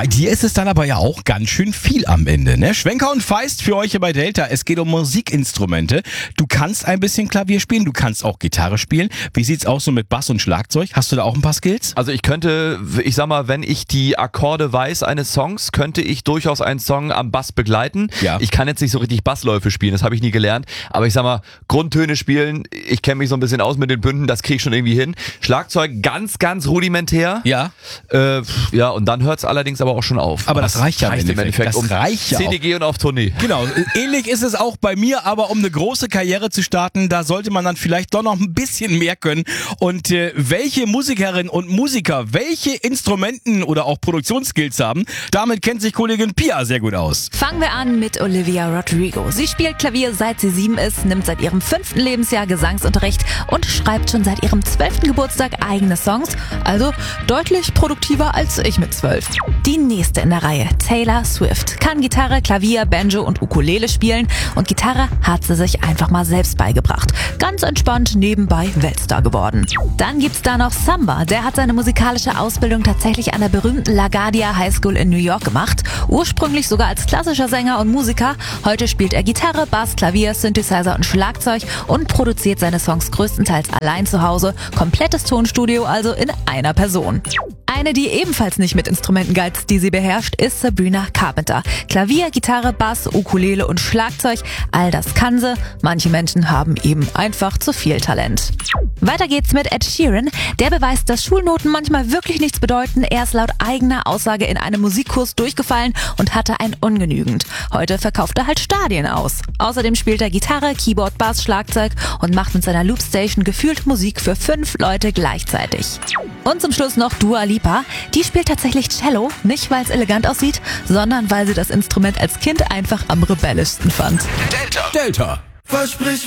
Bei dir ist es dann aber ja auch ganz schön viel am Ende, ne? Schwenker und Feist für euch hier bei Delta. Es geht um Musikinstrumente. Du kannst ein bisschen Klavier spielen, du kannst auch Gitarre spielen. Wie sieht's aus so mit Bass und Schlagzeug? Hast du da auch ein paar Skills? Also ich könnte, ich sag mal, wenn ich die Akkorde weiß eines Songs, könnte ich durchaus einen Song am Bass begleiten. Ja. Ich kann jetzt nicht so richtig Bassläufe spielen, das habe ich nie gelernt. Aber ich sag mal, Grundtöne spielen, ich kenne mich so ein bisschen aus mit den Bünden, das kriege ich schon irgendwie hin. Schlagzeug ganz, ganz rudimentär. Ja. Ja, und dann hört's allerdings aber auch schon auf. Aber das reicht ja im Endeffekt. um Das reicht ja auch. CDG und auf Tournee. Genau, ähnlich ist es auch bei mir, aber um eine große Karriere zu starten, da sollte man dann vielleicht doch noch ein bisschen mehr können. Und welche Musikerinnen und Musiker welche Instrumenten oder auch Produktionsskills haben, damit kennt sich Kollegin Pia sehr gut aus. Fangen wir an mit Olivia Rodrigo. Sie spielt Klavier seit sie 7 ist, nimmt seit ihrem 5. Lebensjahr Gesangsunterricht und schreibt schon seit ihrem 12. Geburtstag eigene Songs, also deutlich produktiver als ich mit 12. Die nächste in der Reihe, Taylor Swift, kann Gitarre, Klavier, Banjo und Ukulele spielen und Gitarre hat sie sich einfach mal selbst beigebracht. Ganz entspannt nebenbei Weltstar geworden. Dann gibt's da noch Samba, der hat seine musikalische Ausbildung tatsächlich an der berühmten LaGuardia High School in New York gemacht, ursprünglich sogar als klassischer Sänger und Musiker. Heute spielt er Gitarre, Bass, Klavier, Synthesizer und Schlagzeug und produziert seine Songs größtenteils allein zu Hause, komplettes Tonstudio also in einer Person. Eine, die ebenfalls nicht mit Instrumenten geizt, die sie beherrscht, ist Sabrina Carpenter. Klavier, Gitarre, Bass, Ukulele und Schlagzeug, all das kann sie. Manche Menschen haben eben einfach zu viel Talent. Weiter geht's mit Ed Sheeran. Der beweist, dass Schulnoten manchmal wirklich nichts bedeuten. Er ist laut eigener Aussage in einem Musikkurs durchgefallen und hatte ein Ungenügend. Heute verkauft er halt Stadien aus. Außerdem spielt er Gitarre, Keyboard, Bass, Schlagzeug und macht mit seiner Loopstation gefühlt Musik für 5 Leute gleichzeitig. Und zum Schluss noch Dua Lipa. Die spielt tatsächlich Cello, nicht weil es elegant aussieht, sondern weil sie das Instrument als Kind einfach am rebellischsten fand. Delta. Versprich